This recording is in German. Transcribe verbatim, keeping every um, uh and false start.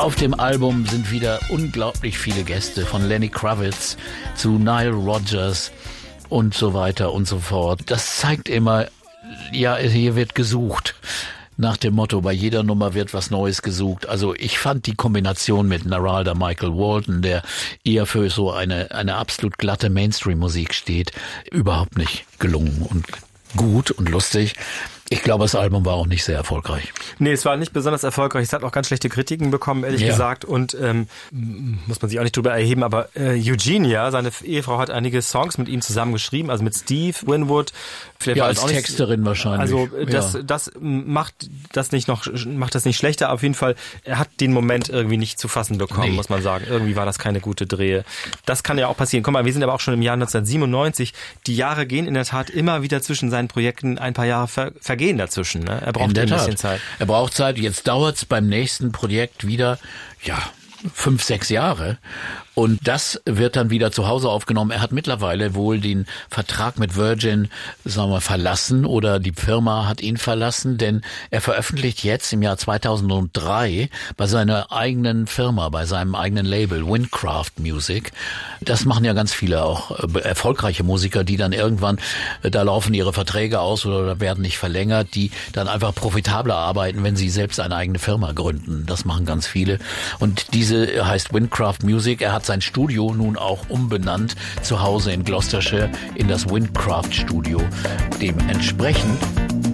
Auf dem Album sind wieder unglaublich viele Gäste, von Lenny Kravitz zu Nile Rodgers und so weiter und so fort. Das zeigt immer, ja, hier wird gesucht. Nach dem Motto, bei jeder Nummer wird was Neues gesucht. Also ich fand die Kombination mit Narada Michael Walton, der eher für so eine eine absolut glatte Mainstream-Musik steht, überhaupt nicht gelungen und gut und lustig. Ich glaube, das Album war auch nicht sehr erfolgreich. Nee, es war nicht besonders erfolgreich. Es hat auch ganz schlechte Kritiken bekommen, ehrlich ja. gesagt. Und ähm, muss man sich auch nicht drüber erheben. Aber äh, Eugenia, seine Ehefrau, hat einige Songs mit ihm zusammen geschrieben. Also mit Steve Winwood. Vielleicht ja, als auch Texterin nicht, wahrscheinlich. Also das, ja. das macht das nicht noch macht das nicht schlechter. Auf jeden Fall, er hat den Moment irgendwie nicht zu fassen bekommen, nee. muss man sagen. Irgendwie war das keine gute Drehe. Das kann ja auch passieren. Guck mal, wir sind aber auch schon im Jahr neunzehnhundertsiebenundneunzig. Die Jahre gehen in der Tat immer wieder zwischen seinen Projekten ein paar Jahre ver- vergehen dazwischen. Ne? Er braucht ein bisschen Zeit. Er braucht Zeit. Jetzt dauert's beim nächsten Projekt wieder, ja, fünf, sechs Jahre. Und das wird dann wieder zu Hause aufgenommen. Er hat mittlerweile wohl den Vertrag mit Virgin, sagen wir, verlassen oder die Firma hat ihn verlassen, denn er veröffentlicht jetzt im Jahr zweitausenddrei bei seiner eigenen Firma, bei seinem eigenen Label Windcraft Music. Das machen ja ganz viele auch äh, erfolgreiche Musiker, die dann irgendwann, äh, da laufen ihre Verträge aus oder werden nicht verlängert, die dann einfach profitabler arbeiten, wenn sie selbst eine eigene Firma gründen. Das machen ganz viele. Und diese heißt Windcraft Music. Er hat sein Studio nun auch umbenannt, zu Hause in Gloucestershire, in das Windcraft Studio. Dementsprechend